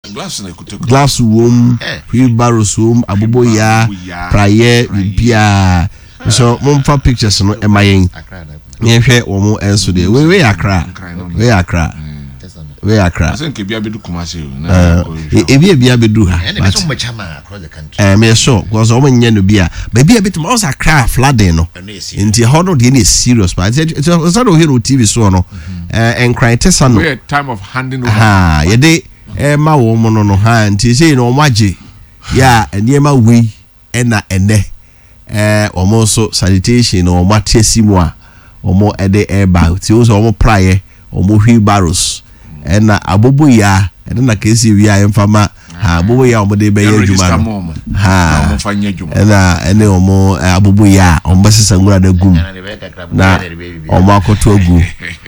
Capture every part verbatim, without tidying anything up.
glass na kuto glass wom wheelbarrows wom abobo ya praye bia so momfa pictures no emayen yehwe wo mo enso de we we akra we akra we akra I think bia bedu Kumasi na e bia bia bedu ha but so much across the country eh me so because o nya no bia ba bia bit mo akra flooding no nti ho no de na serious but it's so do hero T V so no eh enkran tesa no we time of handing over ha ye de eh ma wo mo no no ha nti say no maje ya eniema we ena ene eh omo so sanitation no matesi mu a omo ede eba ti o so omo praye omo wheelbarrows ena abobo ya ena na kesi wi a mfama ha abobo ya omo de be ya adwuma no ha omo fanya adwuma ena ene omo abobo ya omo besesa ngura da gum na omo akoto agu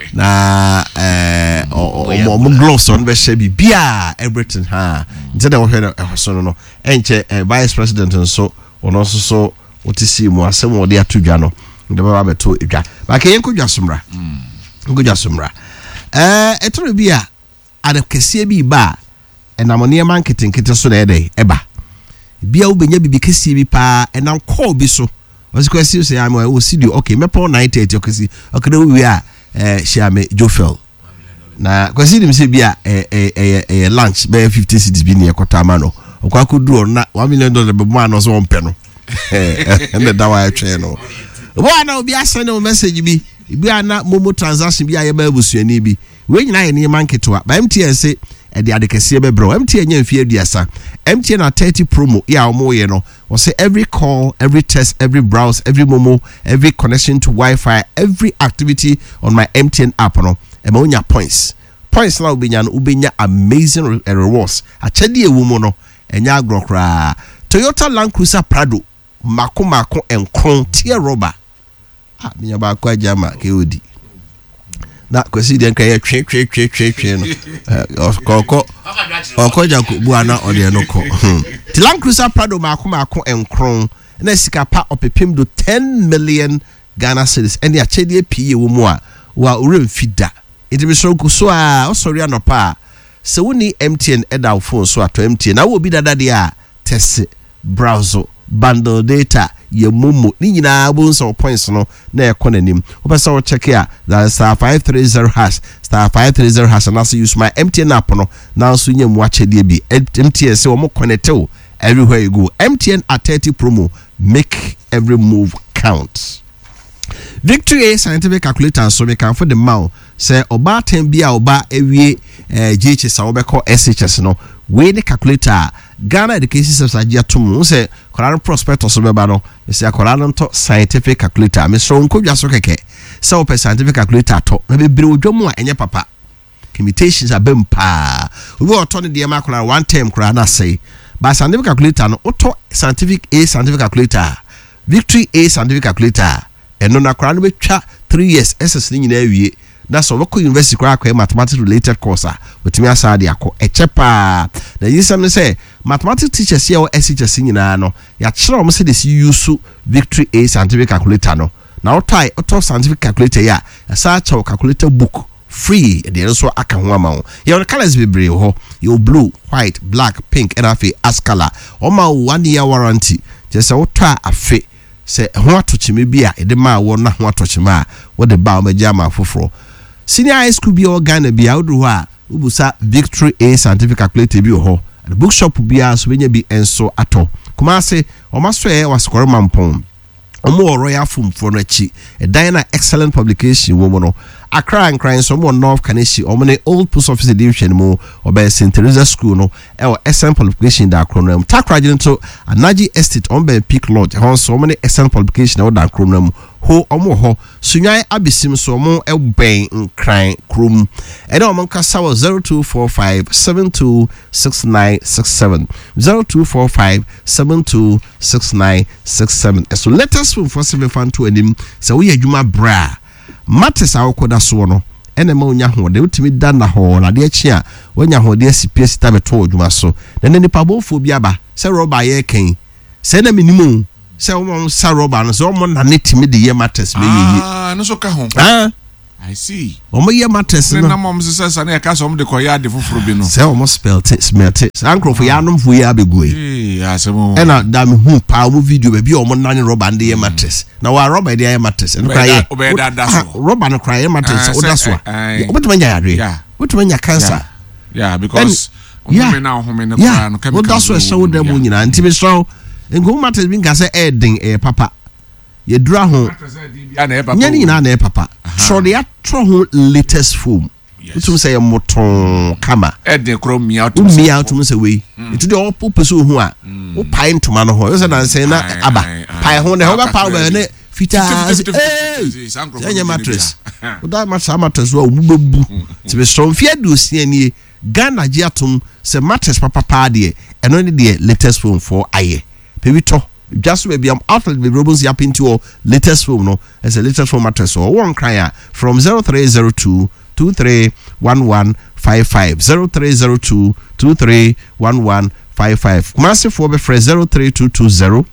na eh omo omo gloves on be she bia everything ha instead of what so no enche vice president nso ono so so otisi mu asem wo de atodwa no de ba ba to edwa ba ke yenko dwa somra mm ko dwa somra eh etoro bia adakese bi ba enamone man kitenkete so na ede eba bia wo benya bibi kese bi pa enam call bi so was kwesi say am o studio okay mepo nine thirty okesi okede wi a eh shiame Jofel na kwesi dim se bia eh eh eh lunch be fifty cities bi ne ekota ma no okwa kodu na one million dollars be mo ano so won pe no eh and da wa twa no bo na obi asend no message bi bi ana momo transaction bi aye ba abusuani bi we nyina ye ne manketo ba M T N say e de adekese be bro M T N nya mfie aduasa M T N na thirty promo ya omo ye no we say every call, every text, every browse, every momo, every connection to Wi-Fi, every activity on my M T N app no e ma onya points points na ubenya no ubenya amazing rewards achede ewu mo no enya agrokra Toyota Land Cruiser Prado mako mako enkron tier rubber ah minya ba kwa jama ke odi na kwesi den ka ye twe twe twe twe twe no okoko okoko jako buana ode no ko ti Land Cruiser Prado mako mako enkron na sika pa opepim do ten million Ghana cedis ene achede pie wo mu a wa uremfida iti bi so so a osori anopa se woni M T N edal phone so ato M T N na wo bi dada de a test browser bundle data ye momo ni nyina bo nso points no na e konanim obesa wo check ya that star five thirty hash star five thirty hash and also use my M T N app no now so nyam wa chede bi M T N say wo mo connect everywhere you go M T N at thirty promo make every move count. Victory A scientific calculator so we can for the mouth say oba ten bia oba ewie eh G H S a obeko S H S no we the calculator Ghana Education Service agia tum say koran prospectus so beba no say koran to scientific calculator me so nkodwa so keke say ope scientific calculator to na be bere odwom a enye papa limitations abem pa we oto ne de ma koran one term koran na say but scientific calculator no oto scientific A scientific calculator Victory A scientific calculator eno na koran be twa three years S S ni nyina awie na so wako university kwa kwa mathematics related course a wetimi asade akọ echepa na yisam say mathematics teachers here o S H S nyina no ya kire o say this use Victory A scientific calculator no na otai auto scientific calculator ya asa cha calculator book free e dey so aka ho ama ho ye on colors be brave ho you blue white black pink and afi as color o ma one year warranty just say otwa afi say ho atochime bia e de ma wo na ho atochime a wo de ba o ma jama foforo senior high school bi o Ghana bi a wodu ho a ubusa Victory A scientific calculator bi ho the bookshop bi a so benya bi enso ato kuma se o ma so e waskoro mampon omo royal fum for no chi a dina excellent publication wo no Accra and crying some more North Kaneshi or many old post office edition mo or by Saint Teresa School no or excellent publication that chronom Takrajin to Anaji Estate on by Peak Lodge on so many excellent publication or that chronom ho omo ho sunyai abisim so mo e ben crying krum and on kasa zero two four five seven two six nine six seven zero two four five seven two six nine six seven so let us from for seven fan to enim so we adwuma bra matters awokoda so no ene ma onya ho de utimi da na ho na de achi a onya ho de asipie sita beto odwuma so na ne nipa bofo bi aba se roba ye ken se na minimu se wo sa roba no se wo na ne timi de ye matters me yi ah no so ka ho ah I see. Omo ye mattress no. Na mom se se na ka so om de koya de foforo bi no. Se omo spell it, smell it. Ankro for ya nom fu ya begui. Eh, asemo. E na da me hu pa omo video be bi omo nane rubber nde ye mattress. Na wa rubber de ye mattress. No cry. Obe da da so. Rubber no cry ye mattress o da so. Obetuma nya yare. Yeah. Obetuma nya cancer. Yeah, because yeah. na home na kwa no chemical. What that's what show them nyina. Nti be so ngo mattress bi nka say edin eh papa. Ye dura ho. Nya ni na na e papa. So they are throw latest foam. Utum say moton kama. Edin kro mi out. Mi out utum say we. Itu de opo peso hu a. O pai ntoma no ho. Yo say na say na aba. Pai ho ne ho ba pa ba ne fita. Eh. Nya mattress. O da mattress mattress wo bubu. Ti be so fia do si ani Ghana ji atom say mattress papa pa de. Eno ne de latest foam for aye. Pe we to just maybe I'm outlet the robos yap into your latest phone no as a latest phone mattress or one crier from zero three zero two two three one one five five zero three zero two two three one one five five massive for be fresh zero three two two zero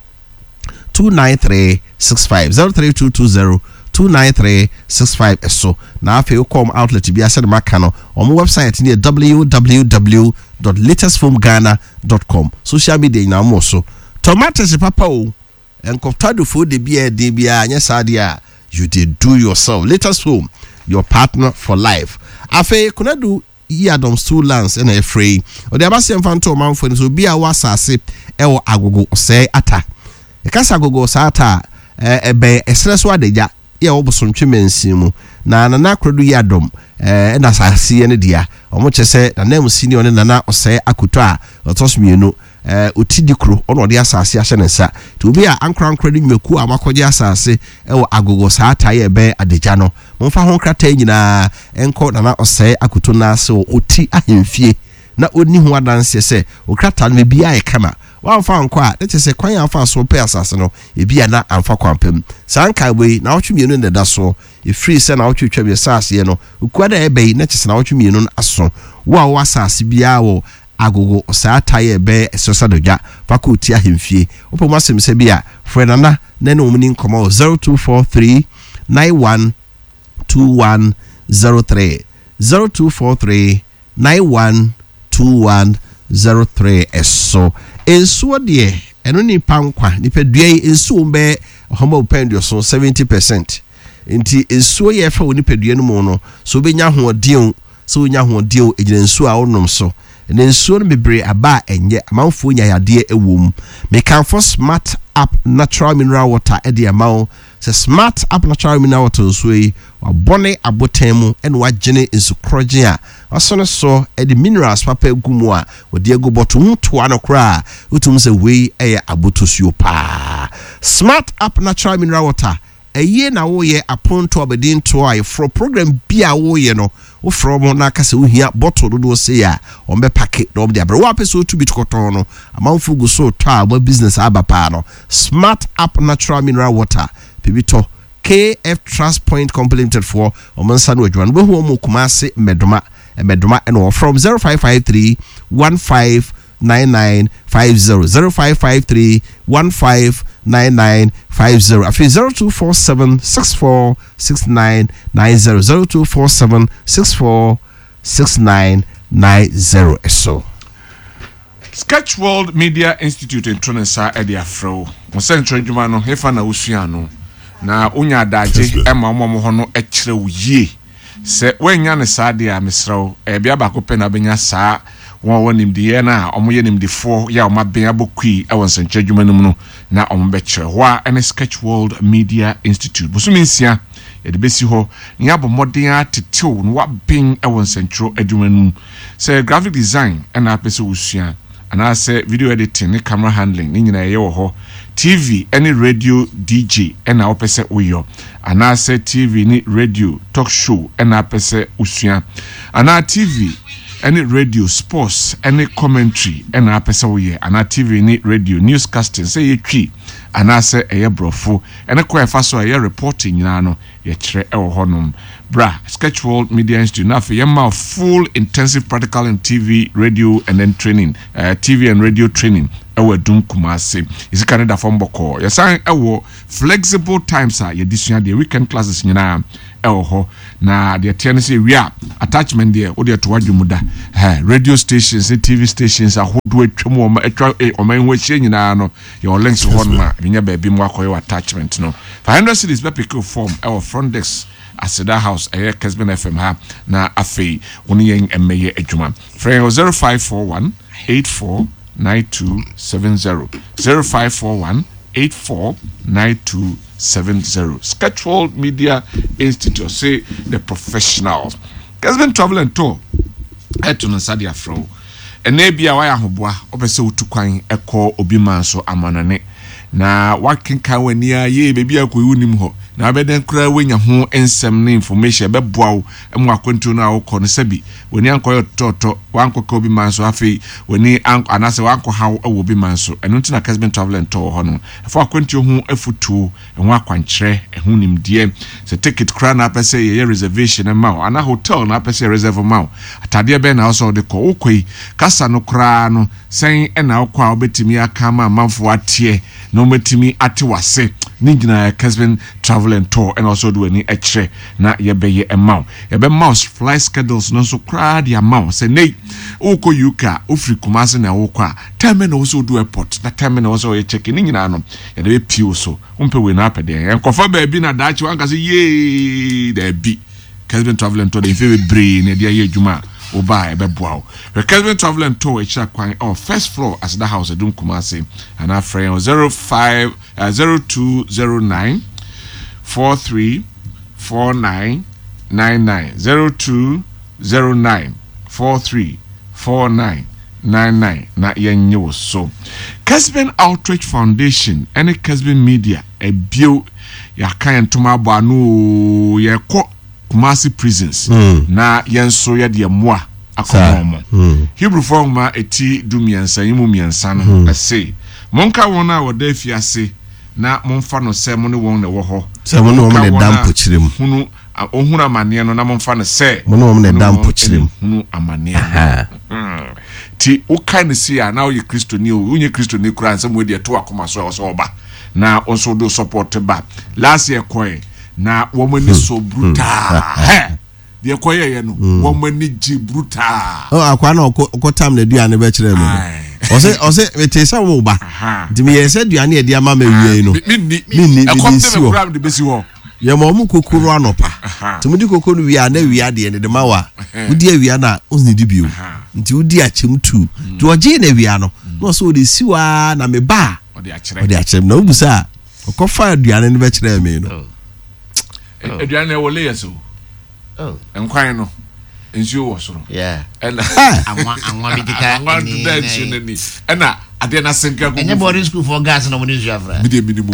two nine three six five zero three two two zero two nine three six five so now if you come outlet to be a said macano on my website near w w w dot latest foam ghana dot com social media now more so tomatoes papa o enkotado fo de bia de bia anya sadia you did do yourself latest home your partner for life afa kunadu yadom two lands and a free o de abase mfanto manfo so bia wasase e wo agogo say ata e kasa agogo sa ata e be esreso adeja ye wo bosontwe mensimu na nana krodu yadom eh na sase ne dia omo chese na nam sini one nana osay akuto a otosmienu eh otidi kro ono de asase ahye ne nsa to bi a ankran kredi nweku amakoje asase e wo agogo sa ata ye be adeja no momfa ho krata nyina enko nana osay akuto na ase oti ahemfie na oni ho adanse se o krata no bi a e kama wa fa anko a let say kwan afa so pe asase no e bi na amfa kwampem sanka we na otwemienu ne da so e free se na otwetwa bi asase ye no ukwa da e be na chese na otwemienu aso wa wa asase bia wo agogo osata ye be esosa doja fakulty ahemfie opo masem se bia frenana na ne omni nkomo zero two four three nine one two one zero three zero two four three nine one two one zero three eso ensuo de eno ni pankwa ni pedue ensuo be homo pendio so seventy percent nti ensuo ye fa woni pedue no mo no so be nya hoodin so nya hoodin ejina ensuo a wonom so ne ensuo no bebre aba enye amanfo nya yade ewom me kan for smart up natural mineral water e de amawo se smart up natural mineral water so yi wabone abotemu en wagene insukroje a asono so e de minerals papa egumu a wode egu boto to anokra utum se we e abotosuo pa smart up natural mineral water eye na wo ye aponto abedin to aye for program bia wo ye no wo from na kase wo hia bottle do se ya on be pack do be abere wo apeso to bi tokoton no amanfu gu so to a business aba pa no smart up natural mineral water pibito K F Trust Point complemented for omansa no adwan wo hu mo kumase medoma medoma and from zero five five three one five nine nine five zero zero five five three one five nine nine five zero afi zero two four seven six four six nine nine zero zero two four seven six four six nine nine zero so Sketch World Media Institute in Tronesa Eddie Afro mo central djuma no hefa na usua no na unya daje ema omo ho no ekire wuye se wenya ne saade a mesraw e bia ba ko pe na benya saa won wonim de ye na omo ye nim de fo ya o maben abokui e won central djuma no no na omo be kire ho a ene Sketch World Media Institute busumi nsia ye de besi ho nya bo modern atetew no wa ben e won central djuma no se graphic design e na pese usua ana say video editing ni camera handling ni nyina ye wo ho T V any radio D J ena opese uyo ana say T V ni radio talk show ena opese usua ana T V any radio sports any commentary ena opese uye ana T V ni radio newscasting say ye twi anase eye brofo ene kwa fa so eye reporting nyina no ye kire e wo honom bra Sketch World Media Institute na fe yema full intensive practical and T V radio and then training uh, T V and radio training ewe dum Kumasi isi Canada from boko yesan ewo flexible times a ye disua de weekend classes nyina ewo ho na de tiene se wia attachment de wo de to wadwumuda eh radio stations T V stations ahodo atwam o ma atwa o man ho hye nyina no your links ho na nya ba bi mu akoyo attachment no five hundred cities be pick form ewo front desk Asida House aye Kesben F M ha na afei woni yen emeye adwuma frame zero five four one eight four nine two seven zero zero five four one eight four nine two seven zero Sketch World Media Institute say the professionals Kesben Travel and Tour eto no sadia fro ene bia wa ahoboa obese utukwan ekọ obi manso amanane na wakenka wani aye bebi akoyi nim ho na abeden kura wenya ho ensem na information be boawo emu akontu na awko no sabi wani ankoyo toto wankoka obi manso afi wani anase wanko hawo ewo obi manso eno ntina Kesben Travel and Tour ho no afo akontu ho afutu enwa akwankyere ehu nimdie se ticket kura na apese ye reservation e ma ana hotel na apese reserve ma atade be na also de ko okoi kasa no kura no sen e na akwa obetimi aka ma manfo atie no metimi ate wase ni gina Kesben Travel and Tour and also do any extra na yebeye amount yebe mouse fly schedules no so kra the amount say nei uko yuka ofri Kumasi na ukwa time na also do airport na time na also ye check ni gina no ye de pio so umpe we na apede enkofa ba bi na dachi wanka say ye da bi Kesben Travel and Tour de fe bre na dia ye adwuma oba ebe boawo Kesben Travel and Tour echa kwan on first floor as the house edum Kumasi and our friend zero five zero two zero nine four three four nine nine nine zero two zero nine four three four nine nine nine na yenyo so Kesben Outreach Foundation and Kesben Media e bio ya kan tuma bo anu ye ko Kumasi prisons mm. na yenso ye de moa akomo mm. Hebrew forma eti dumiansa yimu miansa no mm. ase monka wona wo da fiase na momfa no se mo ne won ne wo ho se mo ne wo ne dampo kirem hunu ohunu amane no na momfa no se mo ne wo ne dampo kirem hunu amane mm. ti o kan si ya na o ye Kristo ni o unye Kristo ni kura nsem we de to akoma so so oba na onso do support ba last year koe na womani so brutal he de koye ye no womani ji brutal oh akwa na okotam na duane be kire me ose ose metesa wo ba ntimi ye se duane e de ama ma wie no minni minni akomte me program de besi wo ye mo mu kokoro anopa tumudi kokoro wi ana wi ade ne de mawa udi awia na onni di bio nti udi achem tu to oje na wi ano no so de siwa na me ba odi akire odi achem na obusa okofa duane ne be kire me no eduane wo le yeso oh enkwan no ensuo wo soro yeah ena anwa anwa bidika anwa ni ni ena ade na senka ko enye boarding school for gas no mo ni zuafra bide minimum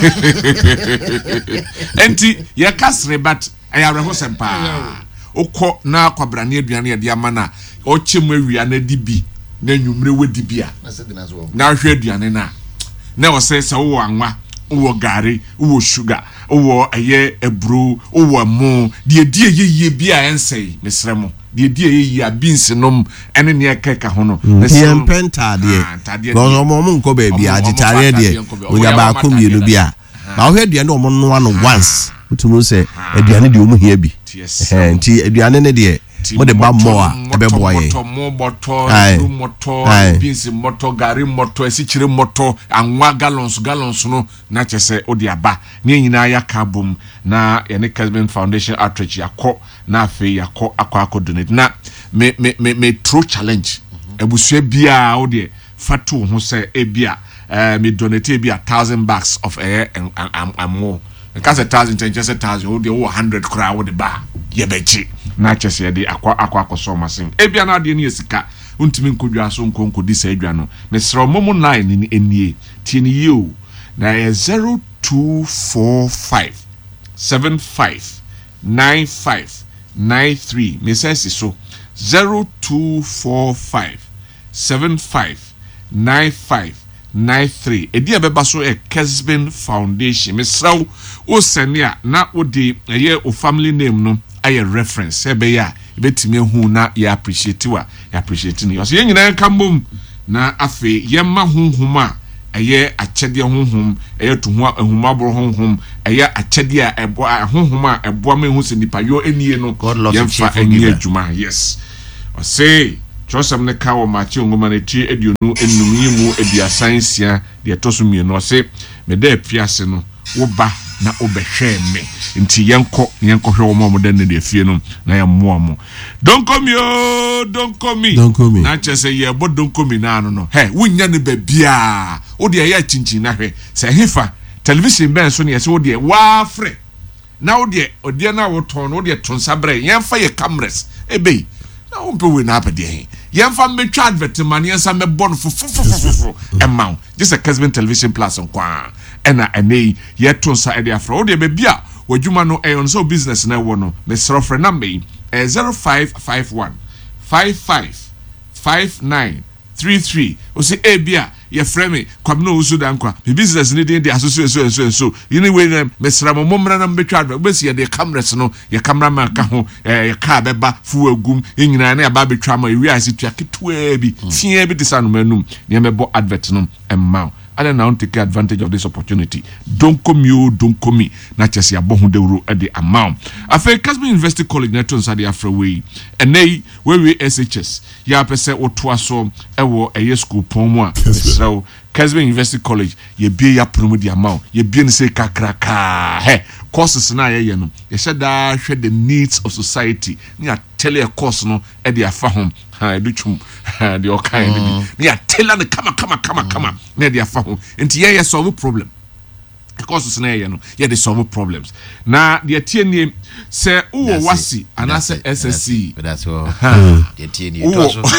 enti ye kasre but ayawre ho sempa okọ na kwabrane aduane ye de amana o chemu awia na dibi na nwumre wadi bia na hwe aduane na na wo se se wo anwa wo gari wo sugar wo eye ebru wo mo de die yeye bia ensei mesremo de die yeye abins nom ene ne keka ho no mesremo penta de go mo mo nko ba bia agitare de onya ba akomi no bia ba wo aduane o mo no ano once utumu se aduane de o mo hia bi eh nti aduane ne de mo de ba mo a ebe bo ye mo moto moto beans moto gari moto esichire moto anwa gallons gallons no na chese odi aba ne nyina ya kabum na ye ne Kesben Foundation Outreach yakọ na afi yakọ akọ akọ donate na me me me, me true challenge ebusua bia odi fatu ho se ebia eh me donate bia one thousand bucks of eh am more because a thousand ten just a thousand odi one hundred kra wo de ba ye bechi na chese ye de akwa akwa akoso masin ebia na de ne esika untimi nkodwa so nkonko di sa edwa no mesro momo nine ni enie tie ni you na zero two four five seven five nine five nine three mesesi so zero two four five seven five nine five nine three. Edi abeba so e Kesbin Foundation. Mesraw o senia na o di eye o family name no aye reference. Ebe ya ebetimi hu na ya appreciate wa ya appreciate ni. So yen nyina ka mbom na afe yemma honhom a eye akyede honhom eye to ho ahumabro honhom eye akyede a ebo honhom a ebo ma hu se nipa yo enie no yemfa enie adwuma. Yes. O say Chosam ne ka wo machi ngoma ne ti eduonu enum yimu eduasan sia de toso mienu o se me da apiase no wo ba na obehwe me nti yenko yenko hwe wo mo de ne de fie no na ye mo mo don't come yo don't come me don't come me na chese ye bo don't come me na no no he wunya ne ba bia wo de ye chinchin na hwe se hefa television ben so ne ye se wo de wa fre na wo de ode na wo ton wo de ton sabre yenfa ye cameras ebe na wo pe we na abede yemfa metwa advertisement yensa me bon fufufufufu emma just a Kesbin television plus nkwa ena enei yeto nsa ede afro wo de be bia wadwuma no e on so business na wo no me srofre number zero five five one five five five nine three three o se e bia ye frame kwam no usu dan kwa me business ni dey associate so so so you know we me sramo momra na metwa advert be se ye de cameras no ye camera man ka ho ye ka beba fu agum enyina na aba betwa ma wi ase tua ketwa bi tia bi disanu manum ne me bo advert no emma and now take advantage of this opportunity. Don't come you, don't come me. Na chesi abohu de uro at the amount. Afe Kesbin University College neton sa the Afroway. And nay, where we S H S. Ya pese o twaso ewo eye school pomwa. So Kesbin University College ye be ya promo the amount. Ye be ni se kakraka. He courses na ye no. Ye said that share the needs of society. Ni a tele a course no e the afa home. Ha do chum the okai ni. Ni a tele the kama kama kama kama. Ne the afa home. Enti ye ye solve problem. Because na ye no ye dey solve problems na the tie nie say uwo wasi anase S S C that's all the tie nie to so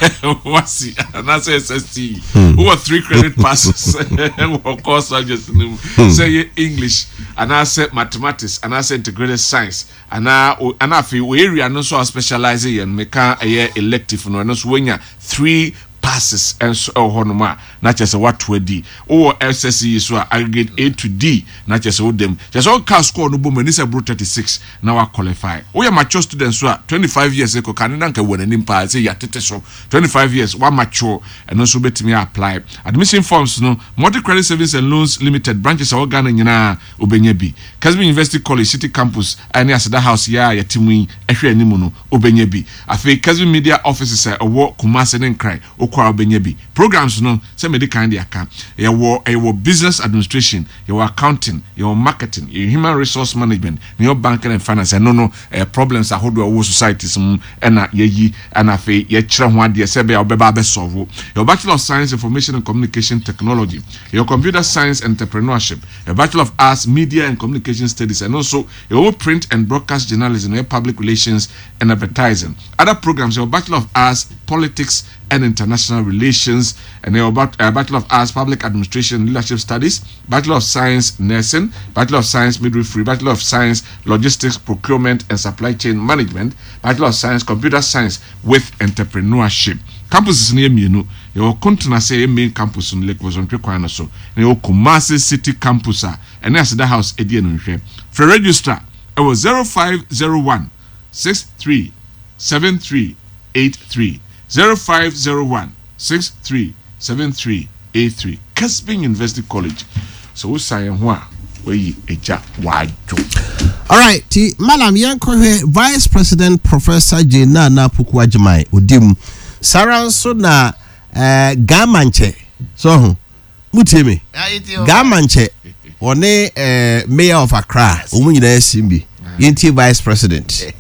wasi anase S S C uwo three credit passes of course subjects say English anase mathematics anase integrated science ana ana fi we area no so specialize in meka elective no no so wenya three passes and so honoma na chese what wedi o S S C so aggregate A to D na chese wo dem chese o ka score no bo mani se bro thirty-six na wa qualify o ya mature students so twenty-five years ago kan na nka wona nim pa say ya tete so twenty-five years wa mature and so betimi apply admission forms no multi credit savings and loans limited branches of Ghana nyina obenya bi Kesbin University College City Campus ani aseda house ya yatimu ehwe animu no obenya bi afi Kesbin Media Offices e wo Kumase ne nkrai kwa benyebi programs no say medical and aka ye wo e wo business administration ye wo accounting ye wo marketing ye human resource management ye banking and finance no no eh, problems ahodo wo societies um na ye yi ana fe ye kire ho ade se be obeba be solve your bachelor of science information and communication technology your computer science entrepreneurship your bachelor of arts media and communication studies and also your print and broadcast journalism your public relations and advertising other programs your bachelor of arts politics and international relations and your uh, bachelor of arts public administration leadership studies bachelor of science nursing bachelor of science midwifery bachelor of science logistics procurement and supply chain management bachelor of science computer science with entrepreneurship campuses near mienu your continent say main campus in Lake Wazonpe Kwana so your Kumasi City campus and that's the house edie no hwe for register it was zero five zero one six three seven three eight three zero five zero one six three seven three eight three Kesbin University College so we say ho a we eja wajo. All right, ti Madam Yanko Vice President Professor Jena na Puku Ajimai odim saranso na eh gamanche so mutemi gamanche one eh mayor of Accra omu nyina asimbi yenti Vice President.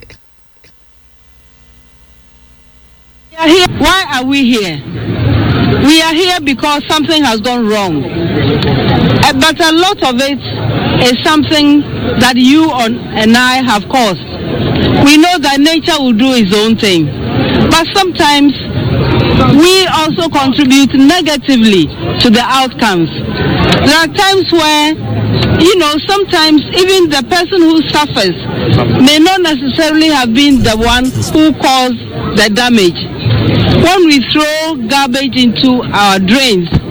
Here. Why are we here? We are here because something has gone wrong. Uh, but a lot of it is something that you and I have caused. We know that nature will do its own thing. But sometimes we also contribute negatively to the outcomes. There are times where, you know, sometimes even the person who suffers may not necessarily have been the one who caused the damage. When we throw garbage into our drains,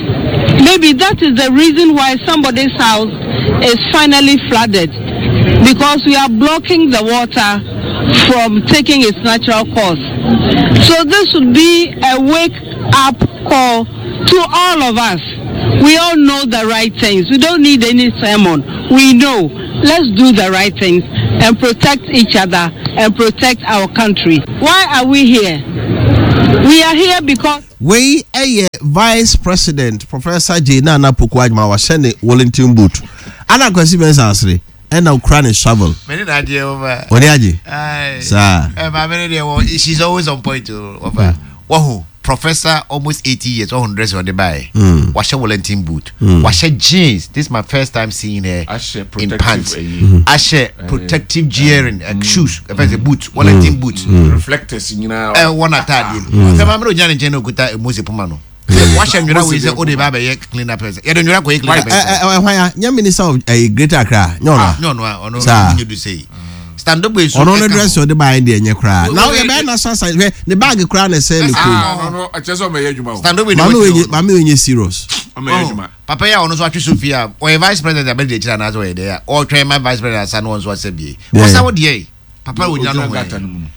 maybe that is the reason why somebody's house is finally flooded, because we are blocking the water from taking its natural course. So this would be a wake-up call to all of us. We all know the right things. We don't need any sermon. We know. Let's do the right things and protect each other and protect our country. Why are we here? We are here because we a Vice President Professor J Nana Pukwajma was sending Wellington boot. Ana kwesi mensasre and now Ukraine shovel. Many idea over. Oniaji. Sir. She's always on point to over. Wahoo. Professor almost eighty years, all dress on the buy. Mm. Wash a Wellington boot. Mm. Wash a jeans. This is my first time seeing her in pants. Mm. Ashe protective gearing and shoes. If it's a boot, Wellington boot. Reflectors, you know. Uh, one at a time. The mamma Jan and Jeno Guta Musi Pomano. Wash and you know, is the only baby clean up. You don't know quickly. Why, young minister of a greater Accra. No, no, no, no, no, you do say. Stand up with on dress or the bind in your cry. Now the man has the bag of crown and say, no, no, I just want to stand up with Mammy in your serious. Papa, on what you Sophia, or a vice president, I bet you another way there, or train my vice president, son was what said be. What's our day? Papa would know that.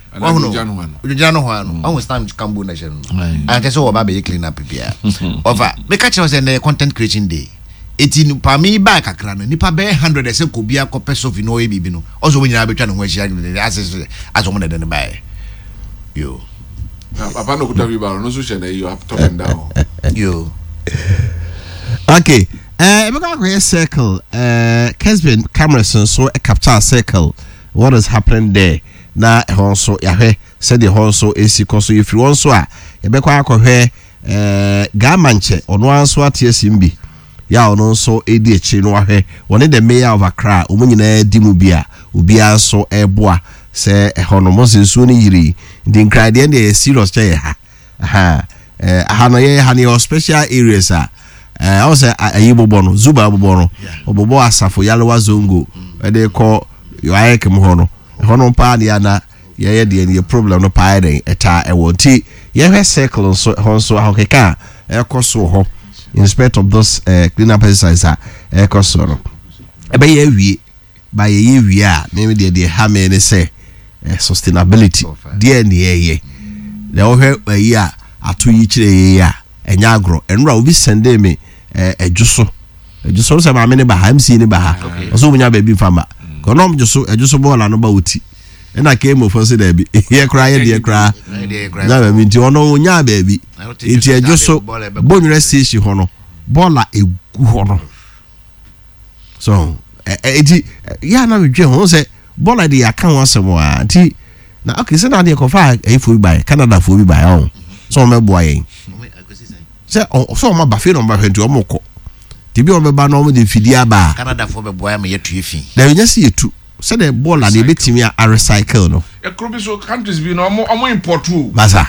You don't know one, almost time to come nation. And that's all about clean up here. Over, the catch was in the content creation day. eighteen pa me back akra no nipa be one hundred ese ko bia ko peso fi no e bibi no also we nyina betwa no ho ahia as as omo den buy yo papa no kuta bi ba no so she na you up top and down yo okay eh e be go circle eh Kesben cameras so a capture circle what is happening there na honso ya hwe said the honso esi koso if you want so a e be kwa akọhwe eh gamanche ono anso atiesimbi ya ono so edi echi no ahwe woni the mayor of Accra omunyina di mu bia obi anso eboa se ehono mosensu ni yiri ndi nkra de dey serious che ha ha eh ha no ye ha ni special areas a eh o se ayibobo no zuba bobo no obobo asafo yalewa zongo e dey call yo ayeke mu hono hono pa ne ana ye ye de ni problem no pa den eta e wonti ye hwe circle so honso ahokeka e koso ho in spite of those uh, clean up exercise e koso no e be ye wie ba ye ye wie a maybe de de ha me ne say uh, sustainability de ne ye ye le o hwe yi a ato yi kire ye a enya agro enra obi sende me ejuso ejuso so ma me ne ba ha mc ne ba ha so munya ba bi fama ko no mjuso ejuso bola no ba oti ena ke mo fo se da bi ye kra ye de kra na ba mi nti ono nya ba bi nti ejuso bonwere station ho no bola egu ho no so eti ya na me dwe ho se bola de aka ho asemo a nti na okay se na de ko fa e fo bi bai Canada fo bi bai ho so me boa yen se so ma ba fe no ba hwenti o mo ko tibi o be ba no mo de fidia ba Canada fo be boa me yetu efi da nya se yetu se de bola de betimi a recycle no e krobi so countries bi no omo import o masa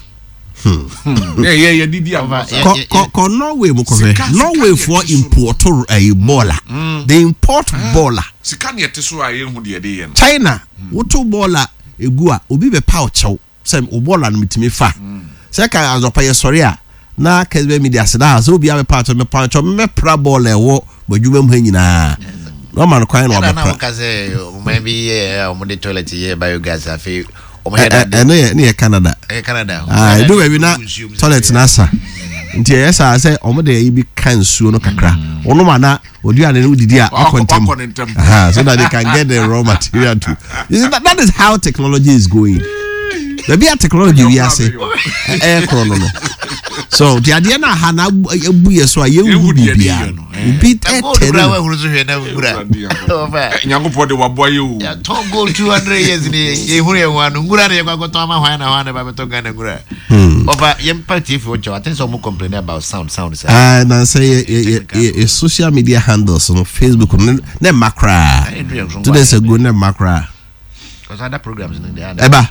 hmm yeah yeah yeah didi ava ko ko Norway mo ko fe Norway for import a bola they import bola sika ne yete so a ye hu de de ye no China woto bola egu a obi be pa o chew se o bola no mitimi fa se ka azopa ye sori a na Kesben media seda so obi a be pa o me pa o me pra bola e wo badwuma mu nyina no man kwan no ba na ka say maybe o mo de toilet ye biogas afi o mo head eh no ne Canada eh Canada ah do we na toilet na sa nti yesa say o mo de yi bi kan suo no kakra ono ma na oduane no didi a akontem ah so that they can get the raw material too. You see, that, that is how technology is going. The be a technology we are say eh chrono no so the idea na ha na ebu yeso a ye wu bibia bit e tere wa huru so hwe na ngura nyangopo de waboa ye o ya to gold two hundred years ni ye huru ye wanu ngura ne kwa to ama hwan na hwan ba beto ga na ngura over yem party for cho atenso mo complain about sound sound say ah na say e social media handles on Facebook na makra two days ago na makra because other programs in there eba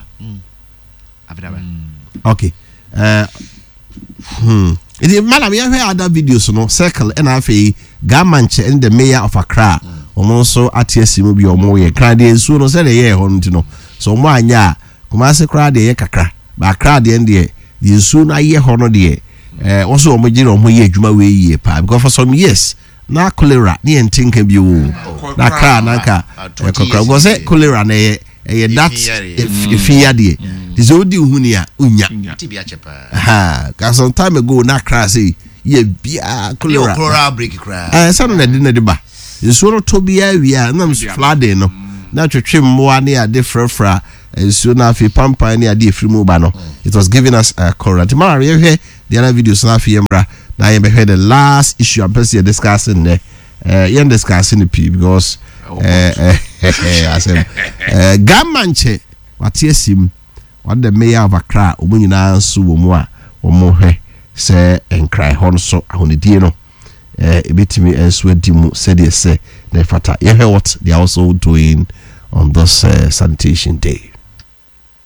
okay uh hmm it madam you hear other videos no circle and afi gamanche and the mayor of Accra omo so atiesimu bi omo ye kra de nsu no say the ye ho ntino so omo anya kuma se kra de ye kakra ba kra de ende ye nsu na ye ho no de eh also omo gire omo ye adwuma we yie pa because for some years na cholera ni entinka bi o na kra na ka kokra go say cholera na ye ye that if ya de this odi hu ni a unya tibia chepa ha ka some time ago na kra say ye bia cholera cholera break cra eh say na de na de ba nso no to bia wia na flooding no na twetwe mmoa ne ade frafra nso na afi pampa ne ade efiri mu ba no it was giving us a current man we hear the other videos na afi emra na ye be the last issue I'm person discussing there eh you discussing the p because eh eh asem eh gamanche wate asim what the mayor of Accra omunyina nso wo mu a wo mo hwe se enkrai hon so ahonedie no eh ebetimi enso adimu said they say they fata you hear what they are also doing on this uh, sanitation day.